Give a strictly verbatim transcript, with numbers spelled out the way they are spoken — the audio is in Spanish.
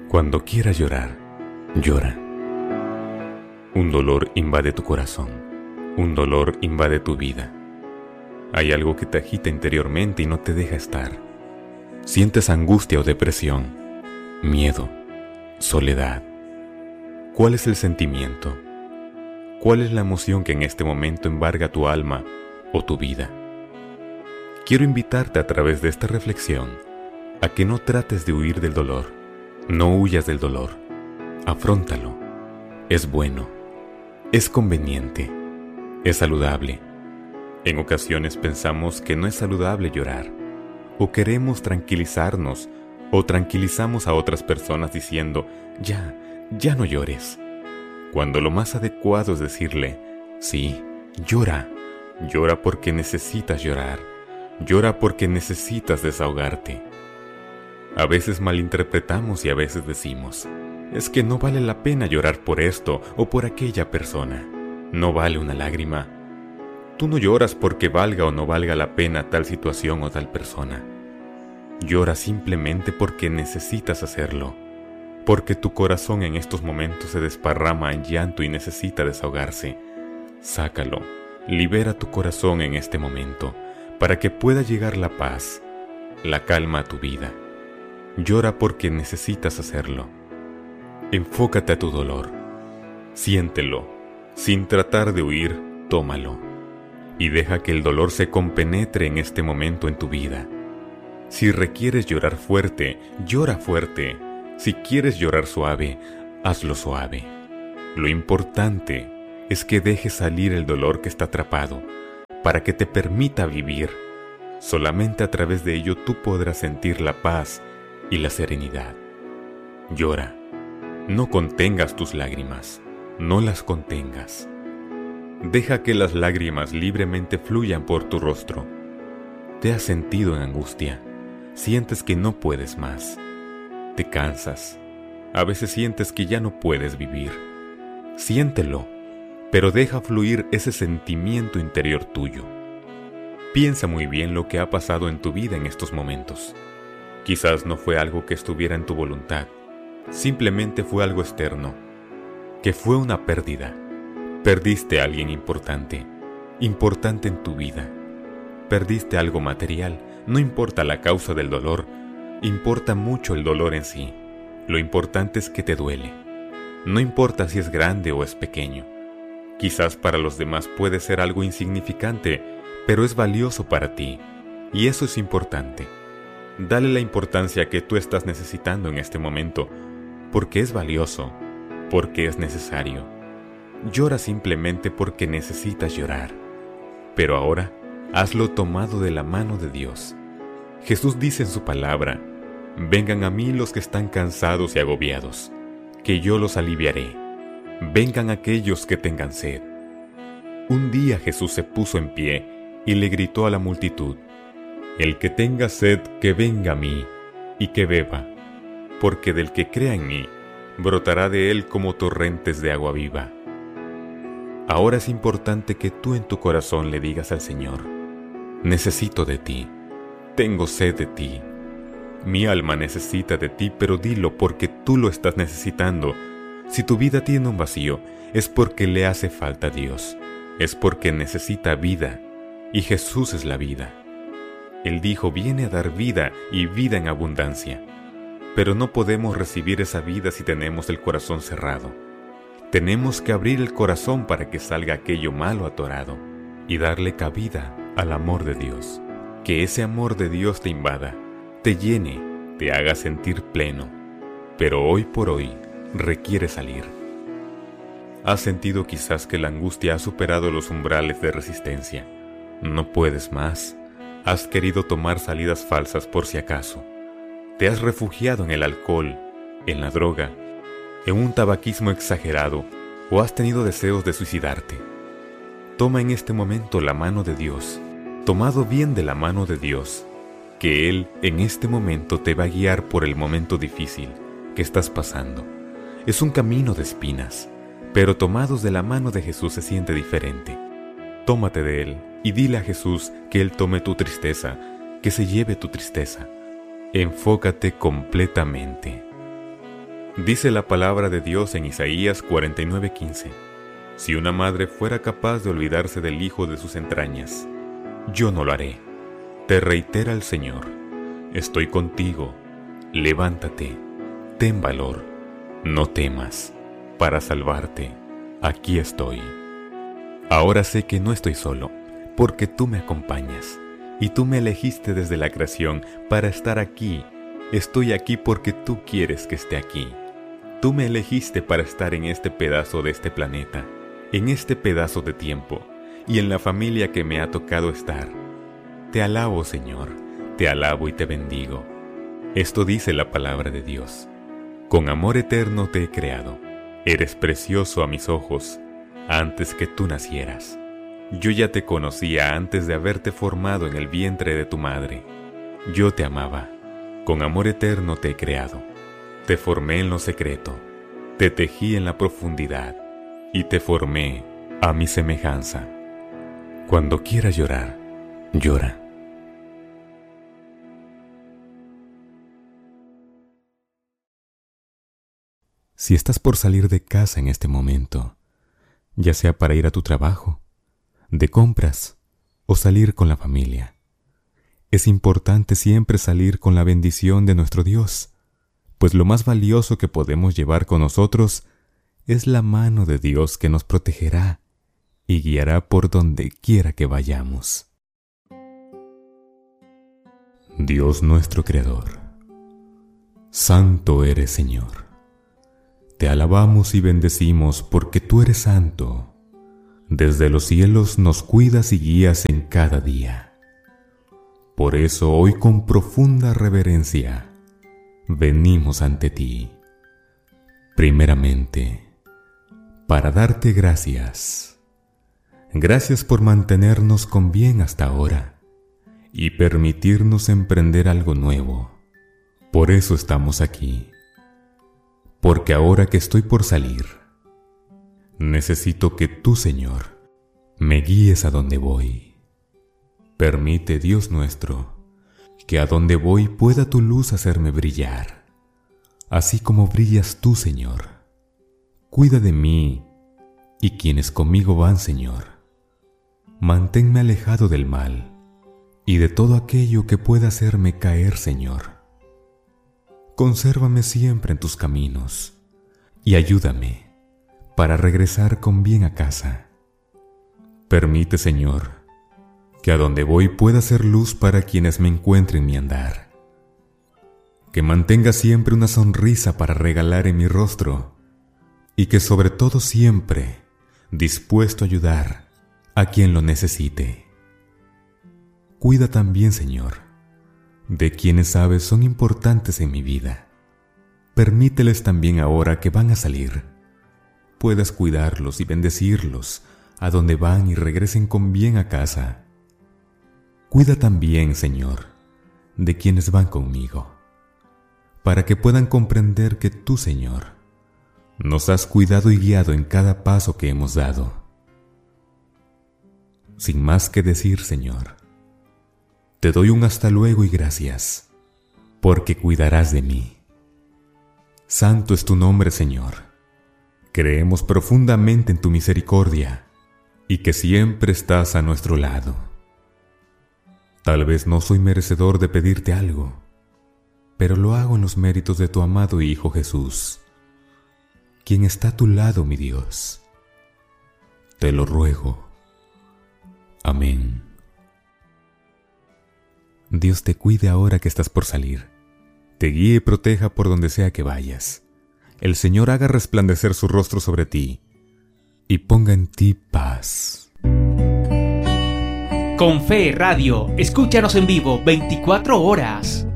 Cuando quieras llorar, llora. Un dolor invade tu corazón, un dolor invade tu vida. Hay algo que te agita interiormente y no te deja estar. Sientes angustia o depresión, miedo, soledad. ¿Cuál es el sentimiento? ¿Cuál es la emoción que en este momento embarga tu alma o tu vida? Quiero invitarte a través de esta reflexión a que no trates de huir del dolor. No huyas del dolor. Afróntalo. Es bueno. Es conveniente. Es saludable. En ocasiones pensamos que no es saludable llorar, o queremos tranquilizarnos, o tranquilizamos a otras personas diciendo, ya, ya no llores. Cuando lo más adecuado es decirle, sí, llora. Llora porque necesitas llorar. Llora porque necesitas desahogarte. A veces malinterpretamos y a veces decimos, es que no vale la pena llorar por esto o por aquella persona. No vale una lágrima. Tú no lloras porque valga o no valga la pena tal situación o tal persona. Lloras simplemente porque necesitas hacerlo, porque tu corazón en estos momentos se desparrama en llanto y necesita desahogarse. Sácalo, libera tu corazón en este momento, para que pueda llegar la paz, la calma a tu vida. Llora porque necesitas hacerlo. Enfócate a tu dolor. Siéntelo. Sin tratar de huir, tómalo. Y deja que el dolor se compenetre en este momento en tu vida. Si requieres llorar fuerte, llora fuerte. Si quieres llorar suave, hazlo suave. Lo importante es que dejes salir el dolor que está atrapado, para que te permita vivir. Solamente a través de ello tú podrás sentir la paz y la serenidad. Llora. No contengas tus lágrimas. No las contengas. Deja que las lágrimas libremente fluyan por tu rostro. Te has sentido en angustia. Sientes que no puedes más. Te cansas. A veces sientes que ya no puedes vivir. Siéntelo, pero deja fluir ese sentimiento interior tuyo. Piensa muy bien lo que ha pasado en tu vida en estos momentos. Quizás no fue algo que estuviera en tu voluntad, simplemente fue algo externo, que fue una pérdida. Perdiste a alguien importante, importante en tu vida. Perdiste algo material, no importa la causa del dolor, importa mucho el dolor en sí. Lo importante es que te duele. No importa si es grande o es pequeño. Quizás para los demás puede ser algo insignificante, pero es valioso para ti, y eso es importante. Dale la importancia que tú estás necesitando en este momento, porque es valioso, porque es necesario. Llora simplemente porque necesitas llorar, pero ahora hazlo tomado de la mano de Dios. Jesús dice en su palabra, vengan a mí los que están cansados y agobiados, que yo los aliviaré. Vengan aquellos que tengan sed. Un día Jesús se puso en pie y le gritó a la multitud, el que tenga sed, que venga a mí, y que beba, porque del que crea en mí, brotará de él como torrentes de agua viva. Ahora es importante que tú en tu corazón le digas al Señor, necesito de ti, tengo sed de ti. Mi alma necesita de ti, pero dilo porque tú lo estás necesitando. Si tu vida tiene un vacío, es porque le hace falta a Dios, es porque necesita vida, y Jesús es la vida. Él dijo, viene a dar vida y vida en abundancia. Pero no podemos recibir esa vida si tenemos el corazón cerrado. Tenemos que abrir el corazón para que salga aquello malo atorado y darle cabida al amor de Dios. Que ese amor de Dios te invada, te llene, te haga sentir pleno. Pero hoy por hoy requiere salir. Has sentido quizás que la angustia ha superado los umbrales de resistencia. No puedes más. Has querido tomar salidas falsas por si acaso. Te has refugiado en el alcohol, en la droga, en un tabaquismo exagerado, o has tenido deseos de suicidarte. Toma en este momento la mano de Dios, tomado bien de la mano de Dios, que Él en este momento te va a guiar por el momento difícil que estás pasando. Es un camino de espinas, pero tomados de la mano de Jesús se siente diferente. Tómate de Él y dile a Jesús que Él tome tu tristeza, que se lleve tu tristeza. Enfócate completamente. Dice la palabra de Dios en Isaías cuarenta y nueve quince: si una madre fuera capaz de olvidarse del hijo de sus entrañas, yo no lo haré. Te reitera el Señor: estoy contigo, levántate, ten valor, no temas, para salvarte, aquí estoy. Ahora sé que no estoy solo, porque tú me acompañas, y tú me elegiste desde la creación para estar aquí. Estoy aquí porque tú quieres que esté aquí. Tú me elegiste para estar en este pedazo de este planeta, en este pedazo de tiempo, y en la familia que me ha tocado estar. Te alabo, Señor, te alabo y te bendigo. Esto dice la palabra de Dios: con amor eterno te he creado, eres precioso a mis ojos, antes que tú nacieras. Yo ya te conocía antes de haberte formado en el vientre de tu madre. Yo te amaba, con amor eterno te he creado. Te formé en lo secreto, te tejí en la profundidad, y te formé a mi semejanza. Cuando quieras llorar, llora. Si estás por salir de casa en este momento, ya sea para ir a tu trabajo, de compras o salir con la familia, es importante siempre salir con la bendición de nuestro Dios, pues lo más valioso que podemos llevar con nosotros es la mano de Dios que nos protegerá y guiará por donde quiera que vayamos. Dios nuestro Creador, santo eres, Señor. Te alabamos y bendecimos porque tú eres santo. Desde los cielos nos cuidas y guías en cada día. Por eso hoy con profunda reverencia venimos ante ti. Primeramente, para darte gracias. Gracias por mantenernos con bien hasta ahora y permitirnos emprender algo nuevo. Por eso estamos aquí. Porque ahora que estoy por salir, necesito que tú, Señor, me guíes a donde voy. Permite, Dios nuestro, que a donde voy pueda tu luz hacerme brillar, así como brillas tú, Señor. Cuida de mí y quienes conmigo van, Señor. Manténme alejado del mal y de todo aquello que pueda hacerme caer, Señor. Consérvame siempre en tus caminos y ayúdame para regresar con bien a casa. Permite, Señor, que a donde voy pueda ser luz para quienes me encuentren mi andar. Que mantenga siempre una sonrisa para regalar en mi rostro y que sobre todo siempre dispuesto a ayudar a quien lo necesite. Cuida también, Señor, de quienes sabes son importantes en mi vida. Permíteles también ahora que van a salir, puedas cuidarlos y bendecirlos a donde van y regresen con bien a casa. Cuida también, Señor, de quienes van conmigo, para que puedan comprender que tú, Señor, nos has cuidado y guiado en cada paso que hemos dado. Sin más que decir, Señor, te doy un hasta luego y gracias, porque cuidarás de mí. Santo es tu nombre, Señor. Creemos profundamente en tu misericordia y que siempre estás a nuestro lado. Tal vez no soy merecedor de pedirte algo, pero lo hago en los méritos de tu amado Hijo Jesús, quien está a tu lado, mi Dios. Te lo ruego. Amén. Dios te cuide ahora que estás por salir, te guíe y proteja por donde sea que vayas. El Señor haga resplandecer su rostro sobre ti y ponga en ti paz. Con Fe Radio, escúchanos en vivo veinticuatro horas.